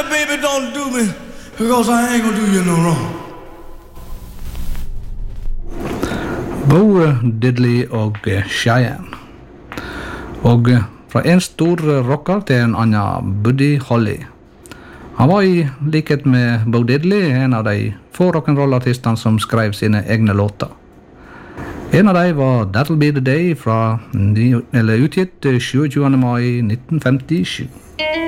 you, baby, don't do me, because I ain't gonna do you no wrong. Bo Diddley og Cheyenne. Og fra en stor rocker til en annen, Buddy Holly. Han var I likhet med Bo Diddley en av de få rock'n'roll-artistene som skrev sine egne låter. En av dem var That'll Be The Day, utgitt 27. mai 1957.